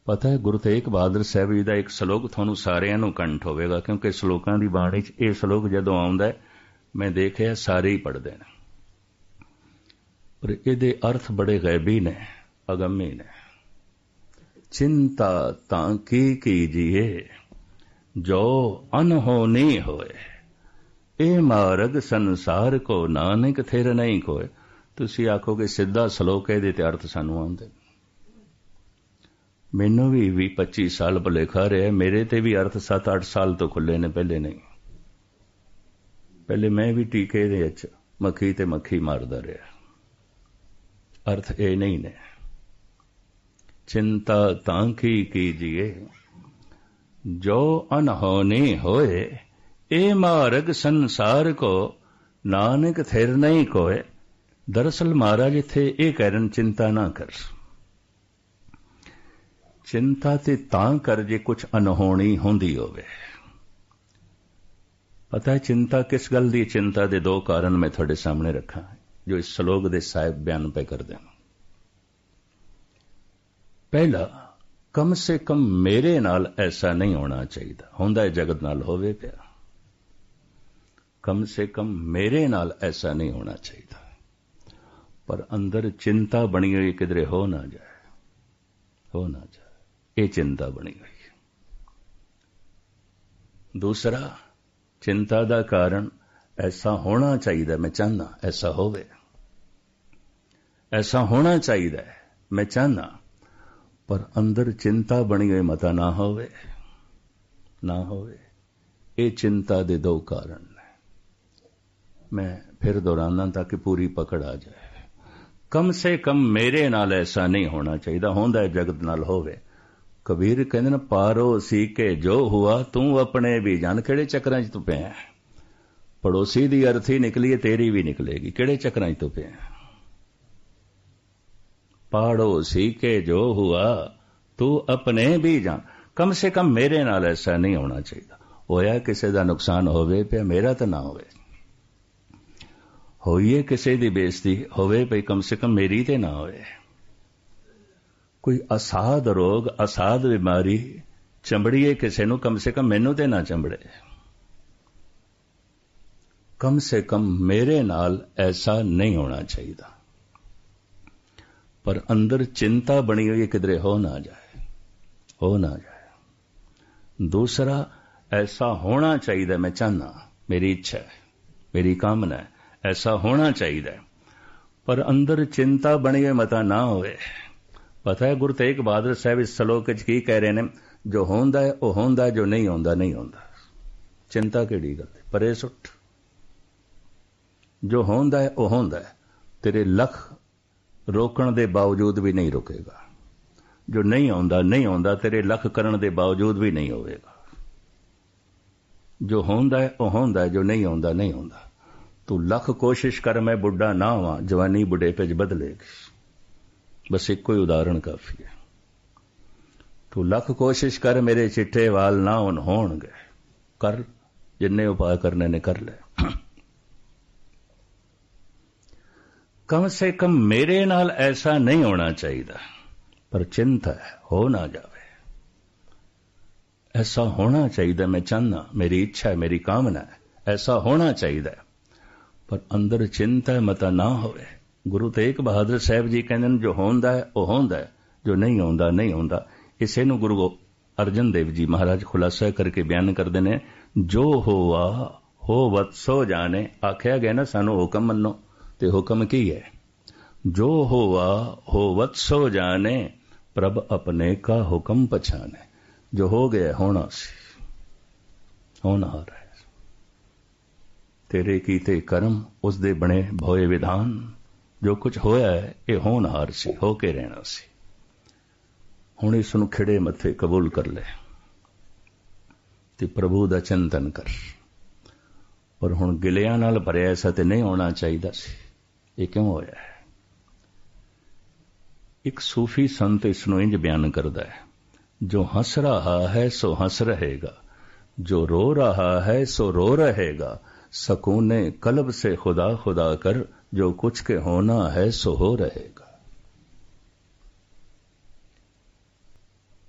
ਪਤਾ ਹੈ ਗੁਰੂ ਤੇਗ ਬਹਾਦਰ ਸਾਹਿਬ ਜੀ ਦਾ ਇੱਕ ਸ਼ਲੋਕ ਤੁਹਾਨੂੰ ਸਾਰਿਆਂ ਨੂੰ ਕੰਠ ਹੋਵੇਗਾ, ਕਿਉਂਕਿ ਸ਼ਲੋਕਾਂ ਦੀ ਬਾਣੀ 'ਚ ਇਹ ਸ਼ਲੋਕ ਜਦੋਂ ਆਉਂਦਾ ਮੈਂ ਦੇਖਿਆ ਸਾਰੇ ਹੀ ਪੜ੍ਹਦੇ ਨੇ, ਪਰ ਇਹਦੇ ਅਰਥ ਬੜੇ ਗੈਬੀ ਨੇ, ਅਗੰਮੀ ਨੇ। ਚਿੰਤਾ ਤਾਂ ਕੀ ਕੀਜੀਏ ਜੋ ਅਨਹੋਨੀ ਹੋਏ, ਇਹ ਮਾਰਗ ਸੰਸਾਰ ਕੋ ਨਾਨਕ ਥਿਰ ਨਹੀਂ ਕੋਏ। ਤੁਸੀਂ ਆਖੋਗੇ ਸਿੱਧਾ ਸ਼ਲੋਕ, ਇਹਦੇ ਤੇ ਅਰਥ ਸਾਨੂੰ ਆਉਂਦੇ। ਮੈਨੂੰ ਵੀ 20-25 ਸਾਲ ਭੁਲੇਖਾ ਰਿਹਾ, ਮੇਰੇ ਤੇ ਵੀ ਅਰਥ 7-8 ਸਾਲ ਤੋਂ ਖੁੱਲੇ ਨੇ, ਪਹਿਲੇ ਨਹੀਂ। ਪਹਿਲੇ ਮੈਂ ਵੀ ਟੀਕੇ ਦੇ ਵਿੱਚ ਮੱਖੀ ਤੇ ਮੱਖੀ ਮਾਰਦਾ ਰਿਹਾ। ਅਰਥ ਇਹ ਨਹੀਂ ਨੇ। ਚਿੰਤਾ ਤਾਂ ਕੀ ਕੀਜੀਏ ਜੋ ਅਨਹੋਨੀ ਹੋਏ, ਇਹ ਮਾਰਗ ਸੰਸਾਰ ਕੋ ਨਾਨਕ ਥਿਰ ਨਹੀਂ ਕੋਏ। ਦਰਅਸਲ ਮਹਾਰਾਜ ਇੱਥੇ ਇਹ ਕਹਿ ਰਹੇ ਚਿੰਤਾ ਨਾ ਕਰ। ਚਿੰਤਾ ਤੇ ਤਾਂ ਕਰ ਜੇ ਕੁਝ ਅਨਹੋਣੀ ਹੁੰਦੀ ਹੋਵੇ। ਪਤਾ ਹੈ ਚਿੰਤਾ ਕਿਸ ਗੱਲ ਦੀ? ਚਿੰਤਾ ਦੇ ਦੋ ਕਾਰਨ ਮੈਂ ਤੁਹਾਡੇ ਸਾਹਮਣੇ ਰੱਖਾਂ ਜੋ ਇਸ ਸ਼ਲੋਕ ਦੇ ਸਾਹਿਬ ਬਿਆਨ ਪੈ ਕਰਦੇ ਹਨ। ਪਹਿਲਾ, ਕਮ ਸੇ ਕਮ ਮੇਰੇ ਨਾਲ ਐਸਾ ਨਹੀਂ ਹੋਣਾ ਚਾਹੀਦਾ। ਹੁੰਦਾ ਹੈ ਜਗਤ ਨਾਲ ਹੋਵੇ ਪਿਆ, ਕਮ ਸੇ ਕਮ ਮੇਰੇ ਨਾਲ ਐਸਾ ਨਹੀਂ ਹੋਣਾ ਚਾਹੀਦਾ। ਪਰ ਅੰਦਰ ਚਿੰਤਾ ਬਣੀ ਹੋਈ ਕਿਧਰੇ ਹੋ ਨਾ ਜਾਏ, ਹੋ ਨਾ ਜਾਏ, ਇਹ ਚਿੰਤਾ ਬਣੀ ਹੋਈ ਹੈ। ਦੂਸਰਾ, ਚਿੰਤਾ ਦਾ ਕਾਰਨ ਐਸਾ ਹੋਣਾ ਚਾਹੀਦਾ, ਮੈਂ ਚਾਹੁੰਦਾ ਐਸਾ ਹੋਵੇ, ਐਸਾ ਹੋਣਾ ਚਾਹੀਦਾ ਮੈਂ ਚਾਹੁੰਦਾ, ਪਰ ਅੰਦਰ ਚਿੰਤਾ ਬਣੀ ਹੋਈ ਮਤਾ ਨਾ ਹੋਵੇ, ਨਾ ਹੋਵੇ। ਇਹ ਚਿੰਤਾ ਦੇ ਦੋ ਕਾਰਨ ਨੇ। ਮੈਂ ਫਿਰ ਦੁਹਰਾਨਾ ਤਾਂ ਕਿ ਪੂਰੀ ਪਕੜ ਆ ਜਾਏ। ਕਮ ਸੇ ਕਮ ਮੇਰੇ ਨਾਲ ਐਸਾ ਨਹੀਂ ਹੋਣਾ ਚਾਹੀਦਾ, ਹੁੰਦਾ ਹੈ ਜਗਤ ਨਾਲ ਹੋਵੇ। ਕਬੀਰ ਕਹਿੰਦੇ ਨੇ ਪਾਰੋ ਸੀ ਕੇ ਜੋ ਹੁਆ ਤੂੰ ਆਪਣੇ ਵੀ ਜਾਣ। ਕਿਹੜੇ ਚੱਕਰਾਂ 'ਚ ਤੂੰ ਪਿਆ? ਪੜੋਸੀ ਦੀ ਅਰਥੀ ਨਿਕਲੀ ਤੇਰੀ ਵੀ ਨਿਕਲੇਗੀ। ਕਿਹੜੇ ਚੱਕਰਾਂ 'ਚ ਤੂੰ ਪਿਆ? ਪਾੜੋ ਸੀ ਕੇ ਜੋ ਹੁਆ ਤੂੰ ਆਪਣੇ ਵੀ ਜਾਣ। ਕਮ ਸੇ ਕਮ ਮੇਰੇ ਨਾਲ ਐਸਾ ਨਹੀਂ ਹੋਣਾ ਚਾਹੀਦਾ। ਹੋਇਆ ਕਿਸੇ ਦਾ ਨੁਕਸਾਨ ਹੋਵੇ ਪਿਆ, ਮੇਰਾ ਤਾਂ ਨਾ ਹੋਵੇ। ਹੋਈਏ ਕਿਸੇ ਦੀ ਬੇਇੱਜ਼ਤੀ ਹੋਵੇ ਪਈ, ਕਮ ਸੇ ਕਮ ਮੇਰੀ ਤੇ ਨਾ ਹੋਵੇ। ਕੋਈ ਅਸਾਧ ਰੋਗ, ਅਸਾਧ ਬਿਮਾਰੀ ਚੰਬੜੀਏ ਕਿਸੇ ਨੂੰ, ਕਮ ਸੇ ਕਮ ਮੈਨੂੰ ਤੇ ਨਾ ਚੰਬੜੇ। ਕਮ ਸੇ ਕਮ ਮੇਰੇ ਨਾਲ ਐਸਾ ਨਹੀਂ ਹੋਣਾ ਚਾਹੀਦਾ। ਪਰ ਅੰਦਰ ਚਿੰਤਾ ਬਣੀ ਹੋਈ ਕਿਧਰੇ ਹੋ ਨਾ ਜਾਏ, ਹੋ ਨਾ ਜਾਏ। ਦੂਸਰਾ, ਐਸਾ ਹੋਣਾ ਚਾਹੀਦਾ, ਮੈਂ ਚਾਹੁੰਦਾ, ਮੇਰੀ ਇੱਛਾ ਹੈ, ਮੇਰੀ ਕਾਮਨਾ ਹੈ, ਐਸਾ ਹੋਣਾ ਚਾਹੀਦਾ, ਪਰ ਅੰਦਰ ਚਿੰਤਾ ਬਣੀ ਹੋਈ ਮਤਾ ਨਾ ਹੋਵੇ। ਪਤਾ ਹੈ ਗੁਰੂ ਤੇਗ ਬਹਾਦਰ ਸਾਹਿਬ ਇਸ ਸ਼ਲੋਕ 'ਚ ਕੀ ਕਹਿ ਰਹੇ ਨੇ? ਜੋ ਹੁੰਦਾ ਹੈ ਉਹ ਹੁੰਦਾ, ਜੋ ਨਹੀਂ ਹੁੰਦਾ ਨਹੀਂ ਹੁੰਦਾ। ਚਿੰਤਾ ਕਿਹੜੀ ਗੱਲ ਹੈ? ਪਰੇ ਸੁੱਟ। ਜੋ ਹੁੰਦਾ ਹੈ ਉਹ ਹੁੰਦਾ ਹੈ, ਤੇਰੇ ਲੱਖ ਰੋਕਣ ਦੇ ਬਾਵਜੂਦ ਵੀ ਨਹੀਂ ਰੁਕੇਗਾ। ਜੋ ਨਹੀਂ ਆਉਂਦਾ ਨਹੀਂ ਆਉਂਦਾ, ਤੇਰੇ ਲੱਖ ਕਰਨ ਦੇ ਬਾਵਜੂਦ ਵੀ ਨਹੀਂ ਹੋਵੇਗਾ। ਜੋ ਹੁੰਦਾ ਹੈ ਉਹ ਹੁੰਦਾ, ਜੋ ਨਹੀਂ ਆਉਂਦਾ ਨਹੀਂ ਆਉਂਦਾ। ਤੂੰ ਲੱਖ ਕੋਸ਼ਿਸ਼ ਕਰ ਮੈਂ ਬੁੱਢਾ ਨਾ ਹੋਵਾਂ, ਜਵਾਨੀ ਬੁਢੇਪੇ 'ਚ ਬਦਲੇਗੀ। ਬਸ ਇੱਕੋ ਹੀ ਉਦਾਹਰਣ ਕਾਫੀ ਹੈ। ਤੂੰ ਲੱਖ ਕੋਸ਼ਿਸ਼ ਕਰ ਮੇਰੇ ਚਿੱਟੇ ਵਾਲ ਨਾ ਹੋਣਗੇ, ਕਰ, ਜਿੰਨੇ ਉਪਾਅ ਕਰਨੇ ਨੇ ਕਰ ਲੈ। ਕਮ ਸੇ ਕਮ ਮੇਰੇ ਨਾਲ ਐਸਾ ਨਹੀਂ ਹੋਣਾ ਚਾਹੀਦਾ, ਪਰ ਚਿੰਤਾ ਹੈ ਹੋ ਨਾ ਜਾਵੇ। ਐਸਾ ਹੋਣਾ ਚਾਹੀਦਾ, ਮੈਂ ਚਾਹੁੰਦਾ, ਮੇਰੀ ਇੱਛਾ ਹੈ, ਮੇਰੀ ਕਾਮਨਾ ਹੈ, ਐਸਾ ਹੋਣਾ ਚਾਹੀਦਾ, ਪਰ ਅੰਦਰ ਚਿੰਤਾ ਮਤਾ ਨਾ ਹੋਵੇ। ਗੁਰੂ ਤੇਗ ਬਹਾਦਰ ਸਾਹਿਬ ਜੀ ਕਹਿੰਦੇ ਨੇ ਜੋ ਹੁੰਦਾ ਹੈ ਉਹ ਹੁੰਦਾ ਹੈ, ਜੋ ਨਹੀਂ ਆਉਂਦਾ ਨਹੀਂ ਆਉਂਦਾ। ਇਸੇ ਨੂੰ ਗੁਰੂ ਅਰਜਨ ਦੇਵ ਜੀ ਮਹਾਰਾਜ ਖੁਲਾਸਾ ਕਰਕੇ ਬਿਆਨ ਕਰਦੇ ਨੇ, ਜੋ ਹੋਵਾ ਹੋਵਤ ਸੋ ਜਾਣੇ। ਆਖਿਆ ਗਿਆ ਨਾ ਸਾਨੂੰ ਹੁਕਮ ਮੰਨੋ, ਤੇ ਹੁਕਮ ਕੀ ਹੈ? ਜੋ ਹੋਵਾ ਹੋਵਤ ਸੋ ਜਾਣੇ, ਪ੍ਰਭ ਆਪਣੇ ਕਾ ਹੁਕਮ ਪਛਾਣੇ। ਜੋ ਹੋ ਗਿਆ ਹੋਣਾ ਸੀ, ਹੋਣਹਾਰ ਹੈ। ਤੇਰੇ ਕੀਤੇ ਕਰਮ, ਉਸ ਦੇ ਬਣੇ ਭੋਏ ਵਿਧਾਨ। ਜੋ ਕੁਝ ਹੋਇਆ ਹੈ ਇਹ ਹੋਣਹਾਰ ਸੀ, ਹੋ ਕੇ ਰਹਿਣਾ ਸੀ। ਹੁਣ ਇਸ ਨੂੰ ਖਿੜੇ ਮੱਥੇ ਕਬੂਲ ਕਰ ਲੈ ਤੇ ਪ੍ਰਭੂ ਦਾ ਚਿੰਤਨ ਕਰ। ਪਰ ਹੁਣ ਗਿਲਿਆਂ ਨਾਲ ਭਰਿਆ ਐਸਾ ਤੇ ਨਹੀਂ ਹੋਣਾ ਚਾਹੀਦਾ ਸੀ। ਇਹ ਕਿਉਂ ਹੋਇਆ ਹੈ? ਇੱਕ ਸੂਫੀ ਸੰਤ ਇਸ ਨੂੰ ਇੰਜ ਬਿਆਨ ਕਰਦਾ ਹੈ, ਜੋ ਹੱਸ ਰਹਾ ਹੈ ਸੋ ਹੱਸ ਰਹੇਗਾ, ਜੋ रो रहा है सो रो रहेगा, सकूने कल्ब से खुदा खुदा कर, जो कुछ के होना है सो हो रहेगा।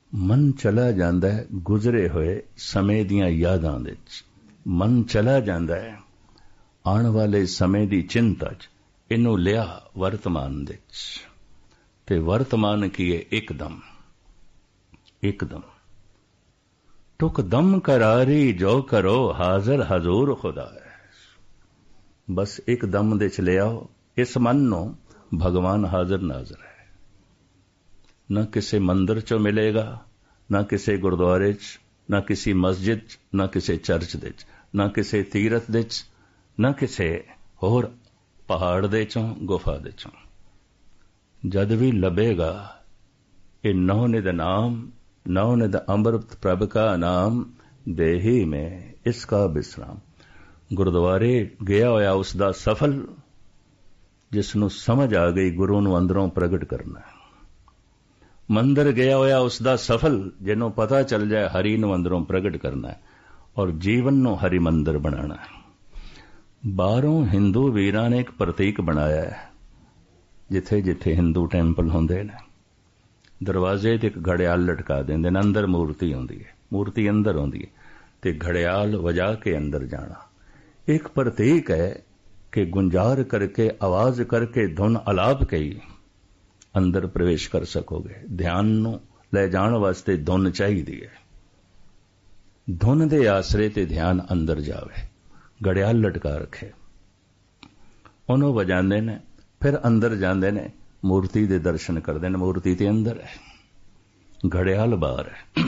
ਮਨ ਚਲਾ ਜਾਂਦਾ ਹੈ ਗੁਜ਼ਰੇ ਹੋਏ ਸਮੇਂ ਦੀਆਂ ਯਾਦਾਂ ਦੇ ਵਿੱਚ, ਮਨ ਚਲਾ ਜਾਂਦਾ ਹੈ ਆਉਣ ਵਾਲੇ ਸਮੇਂ ਦੀ ਚਿੰਤਾ 'ਚ, ਇਹਨੂੰ ਲਿਆ ਵਰਤਮਾਨ ਦੇ 'ਚ। ਤੇ ਵਰਤਮਾਨ ਕੀ ਹੈ? ਇੱਕਦਮ, ਇੱਕਦਮ ਟੁਕ ਦਮ ਕਰਾਰੀ ਜੋ ਕਰੋ ਹਾਜ਼ਰ ਹਜ਼ੂਰ ਖੁਦਾ ਹੈ। ਬਸ ਇੱਕ ਦਮ ਦੇ ਚ ਲਿਆਓ ਇਸ ਮਨ ਨੂੰ, ਭਗਵਾਨ ਹਾਜ਼ਰ ਨਾਜ਼ਰ ਹੈ। ਨਾ ਕਿਸੇ ਮੰਦਰ ਚੋਂ ਮਿਲੇਗਾ, ਨਾ ਕਿਸੇ ਗੁਰਦੁਆਰੇ 'ਚ, ਨਾ ਕਿਸੇ ਮਸਜਿਦ 'ਚ, ਨਾ ਕਿਸੇ ਚਰਚ ਦੇ 'ਚ, ਨਾ ਕਿਸੇ ਤੀਰਥ ਦੇ 'ਚ, ਨਾ ਕਿਸੇ ਹੋਰ ਪਹਾੜ ਦੇ ਚੋਂ, ਗੁਫਾ ਦੇ ਚੋਂ। ਜਦ ਵੀ ਲੱਭੇਗਾ ਇਹ ਨੌ-ਨਿਧ ਨਾਮ, नौनिध अमृत प्रभ का नाम देही में इसका विश्राम। गुरुद्वारे गया होया उसका सफल, जिसनों समझ आ गई गुरु नूं अंदरों प्रगट करना। मंदिर गया होया उसका सफल, जिन्हों पता चल जाए हरि नूं अंदरों प्रगट करना और जीवन नूं हरि मंदिर बनाना। बाहरों हिंदू वीरां ने एक प्रतीक बनाया है, जिथे जिथे हिंदू टैंपल होंदे ने दरवाजे ते एक घड़ियाल लटका देंदे ने, अंदर मूर्ति आउंदी है, मूर्ति अंदर आउंदी है ते घड़ियाल वजा के अंदर जाना। एक प्रतीक है कि गुंजार करके, आवाज करके, धुन अलाप के ही अंदर प्रवेश कर सकोगे। ध्यान नूं ले जाण वास्ते धुन चाहिदी है, धुन दे आसरे ते ध्यान अंदर जावे। घड़ियाल लटका रखे, उन्हों वजांदे ने, फिर अंदर जांदे ने, मूर्ति दे दर्शन करते हैं। मूर्ति ते अंदर है, घड़ियाल बाहर है।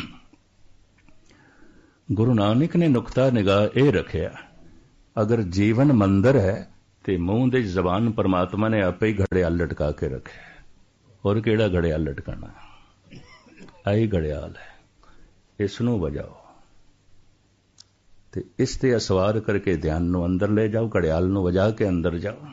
गुरु नानक ने नुकता निगाह यह रखिया, अगर जीवन मंदिर है तो मूँह दे जबान परमात्मा ने आपे ही घड़ियाल लटका के रखे। और केड़ा घड़ियाल लटकाना? आई घड़ियाल है, इसनूं वजाओ ते इस ते असवार करके ध्यान नूं अंदर ले जाओ, घड़ियाल नूं वजा के अंदर जाओ।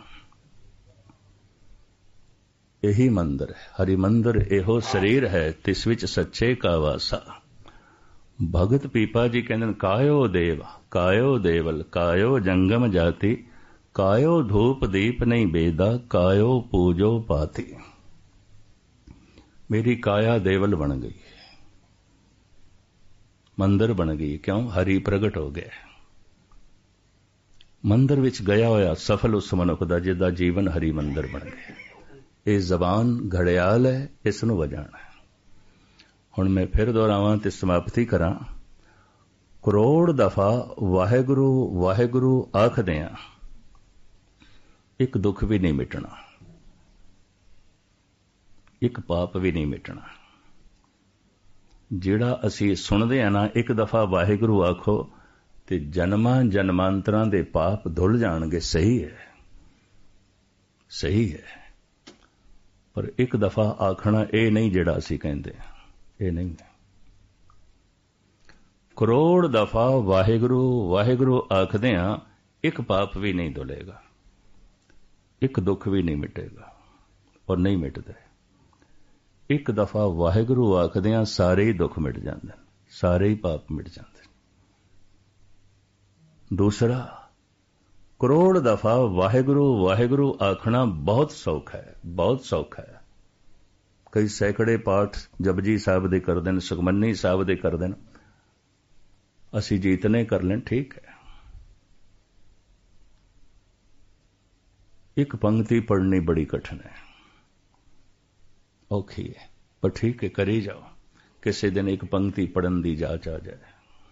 यही मंदिर है, हरि मंदिर एहो शरीर है, तिस विच सच्चे का वासा। भगत पीपा जी कहते कायो देव, कायो देवल, कायो जंगम जाति, कायो धूप दीप नहीं बेदा, कायो पूजो पाती। मेरी काया देवल बन गई, मंदिर बन गई। क्यों? हरि प्रगट हो गया। मंदिर विच गया होया सफल उस मनुख दा जिहदा जीवन हरि मंदिर बन गया। ये जबान घड़ियाल है, इसनूं वजाना है। हुण मैं फिर दोहरावां ते समाप्ति करां। करोड़ दफा वाहेगुरु वाहेगुरु आखदे आ, एक दुख भी नहीं मिटना, एक पाप भी नहीं मिटना। जिहड़ा असीं सुणदे आ ना, एक दफा वाहेगुरु आखो ते जन्मां जन्मांतरां दे पाप धुल जाणगे। सही है, सही है, पर एक दफा आखना ये नहीं जिहड़ा असीं कहंदे, ये नहीं है। करोड़ दफा वाहेगुरु वाहेगुरु आखदे आ, एक पाप भी नहीं धुलेगा, एक दुख भी नहीं मिटेगा और नहीं मिटदे। एक दफा वाहेगुरु आखदे आ, सारे ही दुख मिट जांदे, सारे ही पाप मिट जांदे। दूसरा, करोड़ दफा वाहेगुरु वाहेगुरु आखना बहुत सौखा है, बहुत सौखा है। कई सैकड़े पाठ जपजी साहब दे कर देन, सुखमनी साहब दे कर देन, असी जीतने कर लें, ठीक है। एक पंक्ति पढ़नी बड़ी कठिन है, औखी है, पर ठीक है, करी जाओ। किसी दिन एक पंक्ति पढ़न दी जाच आ जाए।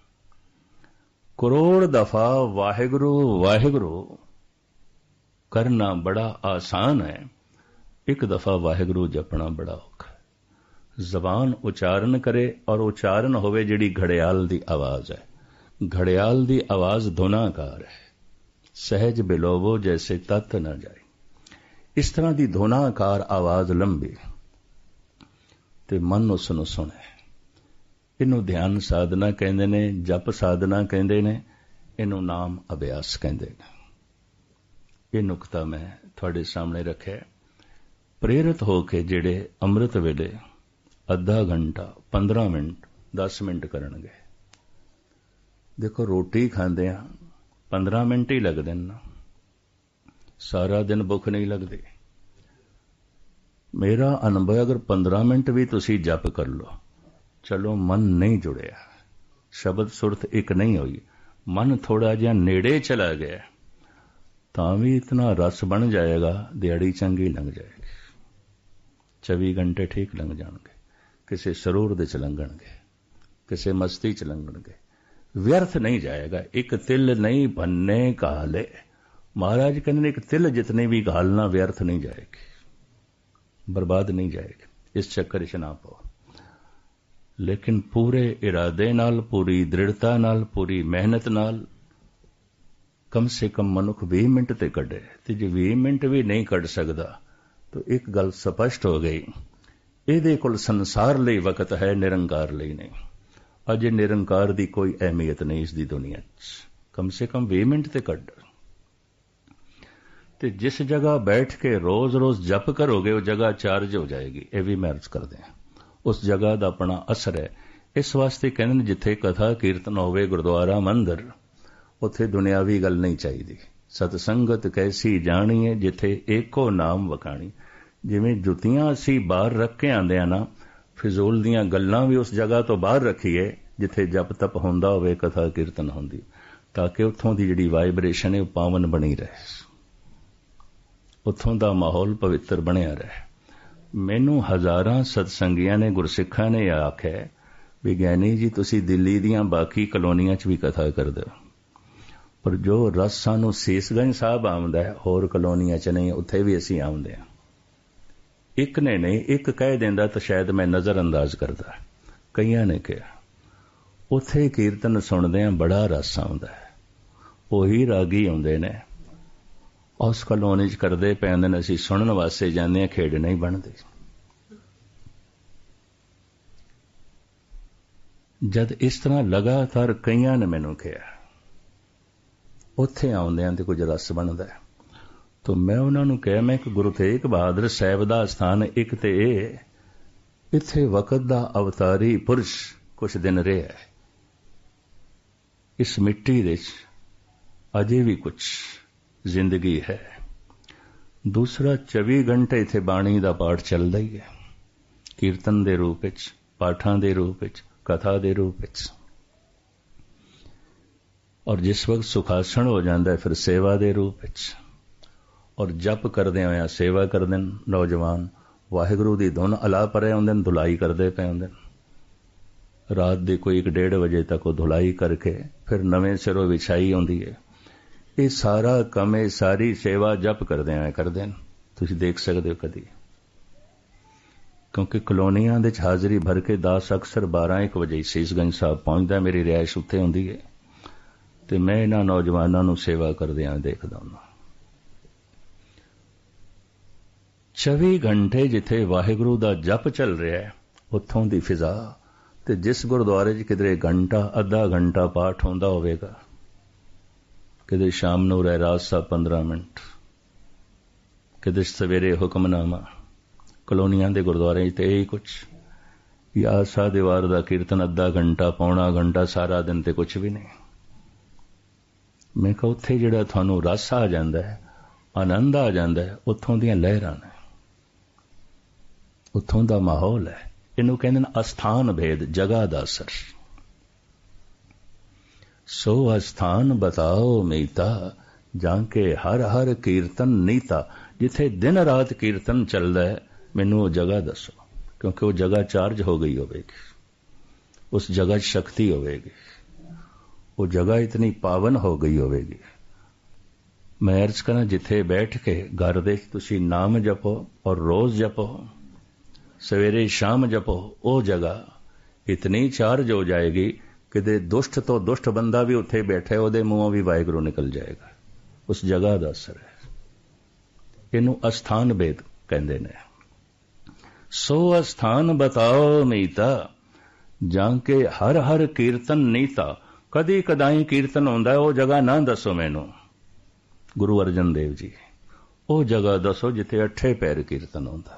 करोड़ दफा वाहेगुरु वाहेगुरु करना बड़ा आसान है, एक दफा वाहेगुरु जपना बड़ा औखा है। जबान उच्चारण करे और उच्चारण होवे जिहड़ी घड़ियाल दी आवाज है। घड़ियाल दी आवाज धुनाकार है, सहज बिलोवो जैसे तत न जाए। इस तरह की धुनाकार आवाज लंबी ते मन उसनूं सुणे। इनू ध्यान साधना कहंदे ने, जप साधना कहंदे ने, इनू नाम अभ्यास कहंदे ने। ये नुकता मैं तुहाडे सामने रखिया। प्रेरित होके जिहड़े अमृत वेले अद्धा घंटा 15 मिनट 10 मिनट करनगे। देखो रोटी खांदे आ 15 मिनट ही लगदे ना, सारा दिन भुख नहीं लगदी। मेरा अनुभव, अगर 15 मिनट भी तुसी जप कर लो ਚਲੋ ਮਨ ਨਹੀਂ ਜੁੜਿਆ, ਸ਼ਬਦ ਸੁਰਤ ਇੱਕ ਨਹੀਂ ਹੋਈ, ਮਨ ਥੋੜਾ ਜਿਹਾ ਨੇੜੇ ਚਲਾ ਗਿਆ, ਤਾਂ ਵੀ ਇਤਨਾ ਰਸ ਬਣ ਜਾਏਗਾ, ਦਿਹਾੜੀ ਚੰਗੀ ਲੰਘ ਜਾਏਗੀ। 24 ਘੰਟੇ ਠੀਕ ਲੰਘ ਜਾਣਗੇ, ਕਿਸੇ ਸਰੂਰ ਦੇ ਚ ਲੰਘਣਗੇ, ਕਿਸੇ ਮਸਤੀ ਚ ਲੰਘਣਗੇ, ਵਿਅਰਥ ਨਹੀਂ ਜਾਏਗਾ। ਇੱਕ ਤਿਲ ਨਹੀਂ ਭੰਨੇ ਕਾਲੇ, ਮਹਾਰਾਜ ਕਹਿੰਦੇ ਨੇ ਇੱਕ ਤਿਲ ਜਿਤਨੇ ਵੀ ਘਾਲਣਾ ਵਿਅਰਥ ਨਹੀਂ ਜਾਏਗੀ, ਬਰਬਾਦ ਨਹੀਂ ਜਾਏਗੀ। ਇਸ ਚੱਕਰ 'ਚ ਨਾ ਪਾਓ, ਲੇਕਿਨ ਪੂਰੇ ਇਰਾਦੇ ਨਾਲ, ਪੂਰੀ ਦ੍ਰਿੜਤਾ ਨਾਲ, ਪੂਰੀ ਮਿਹਨਤ ਨਾਲ ਕਮ ਸੇ ਕਮ ਮਨੁੱਖ 20 ਮਿੰਟ ਤੇ ਕੱਢੇ। ਤੇ ਜੇ 20 ਮਿੰਟ ਵੀ ਨਹੀਂ ਕੱਢ ਸਕਦਾ ਤਾਂ ਇੱਕ ਗੱਲ ਸਪਸ਼ਟ ਹੋ ਗਈ, ਇਹਦੇ ਕੋਲ ਸੰਸਾਰ ਲਈ ਵਕਤ ਹੈ, ਨਿਰੰਕਾਰ ਲਈ ਨਹੀਂ। ਅਜੇ ਨਿਰੰਕਾਰ ਦੀ ਕੋਈ ਅਹਿਮੀਅਤ ਨਹੀਂ ਇਸ ਦੀ ਦੁਨੀਆ 'ਚ। ਕਮ ਸੇ ਕਮ 20 ਮਿੰਟ ਤੇ ਕੱਢ। ਤੇ ਜਿਸ ਜਗ੍ਹਾ ਬੈਠ ਕੇ ਰੋਜ਼-ਰੋਜ਼ ਜਪ ਕਰੋਗੇ ਉਹ ਜਗ੍ਹਾ ਚਾਰਜ ਹੋ ਜਾਏਗੀ। ਇਹ ਵੀ ਮੈਂ ਅਰਜ਼ ਕਰਦੇ ਹਾਂ, ਉਸ ਜਗ੍ਹਾ ਦਾ ਆਪਣਾ ਅਸਰ ਹੈ। ਇਸ ਵਾਸਤੇ ਕਹਿੰਦੇ ਨੇ ਜਿੱਥੇ ਕਥਾ ਕੀਰਤਨ ਹੋਵੇ, ਗੁਰਦੁਆਰਾ ਮੰਦਰ, ਉੱਥੇ ਦੁਨਿਆਵੀ ਗੱਲ ਨਹੀਂ ਚਾਹੀਦੀ। ਸਤਸੰਗਤ ਕੈਸੀ ਜਾਣੀਏ ਜਿੱਥੇ ਏਕੋ ਨਾਮ ਵਖਾਣੀ। ਜਿਵੇਂ ਜੁੱਤੀਆਂ ਅਸੀਂ ਬਾਹਰ ਰੱਖ ਕੇ ਆਉਂਦੇ ਆ ਨਾ, ਫਿਜ਼ੂਲ ਦੀਆਂ ਗੱਲਾਂ ਵੀ ਉਸ ਜਗ੍ਹਾ ਤੋਂ ਬਾਹਰ ਰੱਖੀਏ ਜਿੱਥੇ ਜਪ ਤਪ ਹੁੰਦਾ ਹੋਵੇ, ਕਥਾ ਕੀਰਤਨ ਹੁੰਦੀ, ਤਾਂ ਕਿ ਉੱਥੋਂ ਦੀ ਜਿਹੜੀ ਵਾਈਬ੍ਰੇਸ਼ਨ ਹੈ ਉਹ ਪਾਵਨ ਬਣੀ ਰਹੇ, ਉੱਥੋਂ ਦਾ ਮਾਹੌਲ ਪਵਿੱਤਰ ਬਣਿਆ ਰਹੇ। ਮੈਨੂੰ ਹਜ਼ਾਰਾਂ ਸਤਸੰਗੀਆਂ ਨੇ, ਗੁਰਸਿੱਖਾਂ ਨੇ ਆਖਿਆ ਵੀ ਗਿਆਨੀ ਜੀ ਤੁਸੀਂ ਦਿੱਲੀ ਦੀਆਂ ਬਾਕੀ ਕਲੋਨੀਆਂ 'ਚ ਵੀ ਕਥਾ ਕਰਦੇ ਹੋ, ਪਰ ਜੋ ਰਸ ਸਾਨੂੰ ਸੀਸਗੰਜ ਸਾਹਿਬ ਆਉਂਦਾ ਹੈ ਹੋਰ ਕਲੋਨੀਆਂ 'ਚ ਨਹੀਂ, ਉੱਥੇ ਵੀ ਅਸੀਂ ਆਉਂਦੇ ਹਾਂ। ਇੱਕ ਨੇ ਨਹੀਂ, ਇੱਕ ਕਹਿ ਦਿੰਦਾ ਤਾਂ ਸ਼ਾਇਦ ਮੈਂ ਨਜ਼ਰ ਅੰਦਾਜ਼ ਕਰਦਾ, ਕਈਆਂ ਨੇ ਕਿਹਾ ਉੱਥੇ ਕੀਰਤਨ ਸੁਣਦਿਆਂ ਬੜਾ ਰਸ ਆਉਂਦਾ ਹੈ, ਉਹੀ ਰਾਗੀ ਆਉਂਦੇ ਨੇ ਉਸ ਕਲੋਨੀ 'ਚ ਕਰਦੇ ਪਏ ਹੁੰਦੇ ਨੇ, ਅਸੀਂ ਸੁਣਨ ਵਾਸਤੇ ਜਾਂਦੇ ਹਾਂ, ਖੇਡ ਨਹੀਂ ਬਣਦੀ। ਜਦ ਇਸ ਤਰ੍ਹਾਂ ਲਗਾਤਾਰ ਕਈਆਂ ਨੇ ਮੈਨੂੰ ਕਿਹਾ ਉੱਥੇ ਆਉਂਦਿਆਂ ਤੇ ਕੁਝ ਰਸ ਬਣਦਾ ਹੈ, ਤਾਂ ਮੈਂ ਉਹਨਾਂ ਨੂੰ ਕਿਹਾ, ਮੈਂ ਕਿ ਗੁਰੂ ਤੇਗ ਬਹਾਦਰ ਸਾਹਿਬ ਦਾ ਸਥਾਨ ਇੱਕ ਤੇ ਇਹ, ਇੱਥੇ ਵਕਤ ਦਾ ਅਵਤਾਰੀ ਪੁਰਸ਼ ਕੁਝ ਦਿਨ ਰਿਹਾ ਹੈ, ਇਸ ਮਿੱਟੀ ਵਿੱਚ ਅਜੇ ਵੀ ਕੁਝ ਜ਼ਿੰਦਗੀ ਹੈ। ਦੂਸਰਾ 24 ਘੰਟੇ ਇੱਥੇ ਬਾਣੀ ਦਾ ਪਾਠ ਚੱਲਦਾ ਹੀ ਹੈ, ਕੀਰਤਨ ਦੇ ਰੂਪ ਵਿੱਚ, ਪਾਠਾਂ ਦੇ ਰੂਪ ਵਿੱਚ, ਕਥਾ ਦੇ ਰੂਪ ਵਿੱਚ, ਔਰ ਜਿਸ ਵਕਤ ਸੁਖਾਸਣ ਹੋ ਜਾਂਦਾ ਫਿਰ ਸੇਵਾ ਦੇ ਰੂਪ ਵਿੱਚ, ਔਰ ਜਪ ਕਰਦੇ ਹੋਇਆ ਸੇਵਾ ਕਰਦੇ ਨੇ ਨੌਜਵਾਨ, ਵਾਹਿਗੁਰੂ ਦੀ ਧੁਨ ਅਲਾ ਪਰੇ ਹੁੰਦੇ ਨੇ, ਧੁਲਾਈ ਕਰਦੇ ਪਏ ਹੁੰਦੇ ਨੇ ਰਾਤ ਦੇ ਕੋਈ 1-1:30 ਵਜੇ ਤੱਕ, ਉਹ ਧੁਲਾਈ ਕਰਕੇ ਫਿਰ ਨਵੇਂ ਸਿਰੋਂ ਵਿਛਾਈ ਆਉਂਦੀ ਹੈ। ਇਹ ਸਾਰਾ ਕੰਮ, ਇਹ ਸਾਰੀ ਸੇਵਾ ਜਪ ਕਰਦੇ ਹੋਏ ਕਰਦੇ ਨੇ, ਤੁਸੀਂ ਦੇਖ ਸਕਦੇ ਹੋ ਕਦੀ, ਕਿਉਂਕਿ ਕਲੋਨੀਆਂ ਦੇ 'ਚ ਹਾਜ਼ਰੀ ਭਰ ਕੇ ਦਾਸ ਅਕਸਰ 12-1 ਵਜੇ ਸੀਸਗੰਜ ਸਾਹਿਬ ਪਹੁੰਚਦਾ, ਮੇਰੀ ਰਿਹਾਇਸ਼ ਉੱਥੇ ਹੁੰਦੀ ਹੈ, ਤੇ ਮੈਂ ਇਹਨਾਂ ਨੌਜਵਾਨਾਂ ਨੂੰ ਸੇਵਾ ਕਰਦਿਆਂ ਦੇਖਦਾ ਹਾਂ। 24 ਘੰਟੇ ਜਿੱਥੇ ਵਾਹਿਗੁਰੂ ਦਾ ਜਪ ਚੱਲ ਰਿਹਾ ਹੈ, ਉੱਥੋਂ ਦੀ ਫਿਜ਼ਾ, ਤੇ ਜਿਸ ਗੁਰਦੁਆਰੇ 'ਚ ਕਿਧਰੇ ਘੰਟਾ, ਅੱਧਾ ਘੰਟਾ ਪਾਠ ਹੁੰਦਾ ਹੋਵੇਗਾ, ਕਿਤੇ ਸ਼ਾਮ ਨੂੰ ਰਹਿਰਾਸ ਸਾਹਿਬ 15 ਮਿੰਟ, ਕਿਤੇ ਸਵੇਰੇ ਹੁਕਮਨਾਮਾ, ਕਲੋਨੀਆਂ ਦੇ ਗੁਰਦੁਆਰੇ 'ਚ ਤੇ ਇਹੀ ਕੁਛ, ਜਾਂ ਸਾ ਦੀਵਾਰ ਦਾ ਕੀਰਤਨ ਅੱਧਾ ਘੰਟਾ, ਪੌਣਾ ਘੰਟਾ, ਸਾਰਾ ਦਿਨ ਤੇ ਕੁਛ ਵੀ ਨਹੀਂ। ਮੈਂ ਕਿਹਾ ਉੱਥੇ ਜਿਹੜਾ ਤੁਹਾਨੂੰ ਰਸ ਆ ਜਾਂਦਾ ਹੈ, ਆਨੰਦ ਆ ਜਾਂਦਾ ਹੈ, ਉੱਥੋਂ ਦੀਆਂ ਲਹਿਰਾਂ ਨੇ, ਉੱਥੋਂ ਦਾ ਮਾਹੌਲ ਹੈ। ਇਹਨੂੰ ਕਹਿੰਦੇ ਨੇ ਅਸਥਾਨ ਭੇਦ, ਜਗ੍ਹਾ ਦਾ ਅਸਰ। ਸੋ ਅਸਥਾਨ ਬਤਾਓ ਮੀਤਾ, ਜਾਂ ਕੇ ਹਰ ਹਰ ਕੀਰਤਨ ਨੀਤਾ। ਜਿੱਥੇ ਦਿਨ ਰਾਤ ਕੀਰਤਨ ਚੱਲਦਾ ਹੈ, ਮੈਨੂੰ ਉਹ ਜਗ੍ਹਾ ਦੱਸੋ, ਕਿਉਂਕਿ ਉਹ ਜਗ੍ਹਾ ਚਾਰਜ ਹੋ ਗਈ ਹੋਵੇਗੀ, ਉਸ ਜਗ੍ਹਾ 'ਚ ਸ਼ਕਤੀ ਹੋਵੇਗੀ, ਉਹ ਜਗ੍ਹਾ ਇਤਨੀ ਪਾਵਨ ਹੋ ਗਈ ਹੋਵੇਗੀ। ਮੈਂ ਅਰਜ਼ ਕਰਾਂ, ਜਿੱਥੇ ਬੈਠ ਕੇ ਘਰ ਦੇ ਤੁਸੀਂ ਨਾਮ ਜਪੋ ਔਰ ਰੋਜ਼ ਜਪੋ, ਸਵੇਰੇ ਸ਼ਾਮ ਜਪੋ, ਉਹ ਜਗ੍ਹਾ ਇਤਨੀ ਚਾਰਜ ਹੋ ਜਾਏਗੀ ਕਿਤੇ ਦੁਸ਼ਟ ਤੋਂ ਦੁਸ਼ਟ ਬੰਦਾ ਵੀ ਉੱਥੇ ਬੈਠੇ, ਉਹਦੇ ਮੂੰਹੋਂ ਵੀ ਵਾਹਿਗੁਰੂ ਨਿਕਲ ਜਾਏਗਾ। ਉਸ ਜਗ੍ਹਾ ਦਾ ਅਸਰ ਹੈ। ਇਹਨੂੰ ਅਸਥਾਨ ਭੇਦ ਕਹਿੰਦੇ ਨੇ। ਸੋ ਅਸਥਾਨ ਬਤਾਓ ਮੀਤਾ, ਜਾਂ ਕੇ ਹਰ ਹਰ ਕੀਰਤਨ ਨੀਤਾ। ਕਦੀ ਕਦਾਈ ਕੀਰਤਨ ਹੁੰਦਾ, ਉਹ ਜਗ੍ਹਾ ਨਾ ਦੱਸੋ ਮੈਨੂੰ ਗੁਰੂ ਅਰਜਨ ਦੇਵ ਜੀ, ਉਹ ਜਗ੍ਹਾ ਦੱਸੋ ਜਿੱਥੇ 8 ਪੈਰ ਕੀਰਤਨ ਹੁੰਦਾ।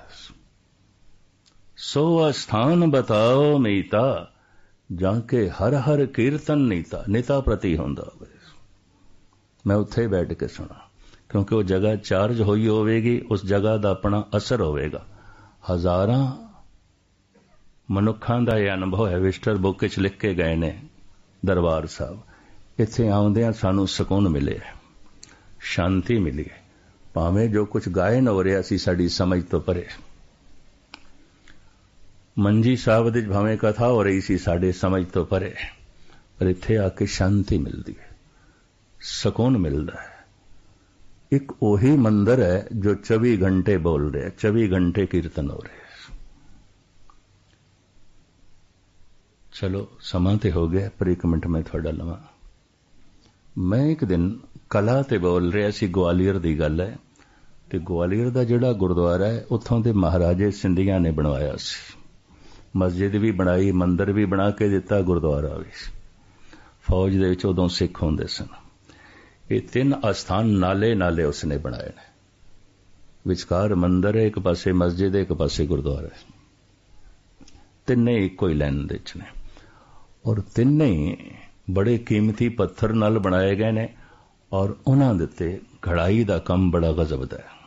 ਸੋ ਅਸਥਾਨ ਬਤਾਓ ਮੀਤਾ, ਜਾਂ ਕੇ ਹਰ ਹਰ ਕੀਰਤਨ ਨੀਤਾ। ਨੀਤਾ ਪ੍ਰਤੀ ਹੁੰਦਾ ਹੋਵੇ, ਮੈਂ ਉੱਥੇ ਬੈਠ ਕੇ ਸੁਣਾ, ਕਿਉਂਕਿ ਉਹ ਜਗ੍ਹਾ ਚਾਰਜ ਹੋਈ ਹੋਵੇਗੀ, ਉਸ ਜਗ੍ਹਾ ਦਾ ਆਪਣਾ ਅਸਰ ਹੋਵੇਗਾ। ਹਜ਼ਾਰਾਂ ਮਨੁੱਖਾਂ ਦਾ ਇਹ ਅਨੁਭਵ ਹੈ। ਵਿਜ਼ਟਰ ਬੁੱਕ ਵਿੱਚ ਲਿਖ ਕੇ ਗਏ ਨੇ ਦਰਬਾਰ ਸਾਹਿਬ, ਇੱਥੇ ਆਉਂਦਿਆਂ ਸਾਨੂੰ ਸਕੂਨ ਮਿਲੇ, ਸ਼ਾਂਤੀ ਮਿਲੀ, ਭਾਵੇਂ ਜੋ ਕੁਝ ਗਾਇਨ ਹੋ ਰਿਹਾ ਸੀ ਸਾਡੀ ਸਮਝ ਤੋਂ ਪਰੇ। ਮੰਜੀ ਸਾਹਿਬ ਦੇ ਭਾਵੇਂ ਕਥਾ ਹੋ ਰਹੀ ਸੀ ਸਾਡੇ ਸਮਝ ਤੋਂ ਪਰੇ, ਪਰ ਇੱਥੇ ਆ ਕੇ ਸ਼ਾਂਤੀ ਮਿਲਦੀ ਹੈ, ਸਕੂਨ ਮਿਲਦਾ ਹੈ। ਇੱਕ ਉਹੀ ਮੰਦਰ ਹੈ ਜੋ 24 ਘੰਟੇ ਬੋਲ ਰਿਹਾ, 24 ਘੰਟੇ ਕੀਰਤਨ ਹੋ ਰਿਹਾ। ਚਲੋ ਸਮਾਂ ਤੇ ਹੋ ਗਿਆ, ਪਰ 1 ਮਿੰਟ ਮੈਂ ਤੁਹਾਡਾ ਲਵਾਂ। ਮੈਂ ਇੱਕ ਦਿਨ ਕਲਾ ਤੇ ਬੋਲ ਰਿਹਾ ਸੀ, ਗਵਾਲੀਅਰ ਦੀ ਗੱਲ ਹੈ, ਤੇ ਗਵਾਲੀਅਰ ਦਾ ਜਿਹੜਾ ਗੁਰਦੁਆਰਾ ਹੈ ਉੱਥੋਂ ਦੇ ਮਹਾਰਾਜੇ ਸਿੰਧੀਆਂ ਨੇ ਬਣਵਾਇਆ ਸੀ। ਮਸਜਿਦ ਵੀ ਬਣਾਈ, ਮੰਦਰ ਵੀ ਬਣਾ ਕੇ ਦਿੱਤਾ, ਗੁਰਦੁਆਰਾ ਵੀ। ਫੌਜ ਦੇ ਵਿੱਚ ਉਦੋਂ ਸਿੱਖ ਹੁੰਦੇ ਸਨ। ਇਹ 3 ਅਸਥਾਨ ਨਾਲੇ ਨਾਲੇ ਉਸਨੇ ਬਣਾਏ ਨੇ। ਵਿਚਕਾਰ ਮੰਦਰ ਹੈ, ਇੱਕ ਪਾਸੇ ਮਸਜਿਦ ਹੈ, ਇੱਕ ਪਾਸੇ ਗੁਰਦੁਆਰਾ ਹੈ। ਤਿੰਨੇ ਇੱਕੋ ਹੀ ਲਾਈਨ ਦੇ ਵਿੱਚ ਨੇ, ਔਰ ਤਿੰਨੇ ਬੜੇ ਕੀਮਤੀ ਪੱਥਰ ਨਾਲ ਬਣਾਏ ਗਏ ਨੇ, ਔਰ ਉਹਨਾਂ ਦੇ ਉੱਤੇ ਘੜਾਈ ਦਾ ਕੰਮ ਬੜਾ ਗਜ਼ਬ ਦਾ ਹੈ।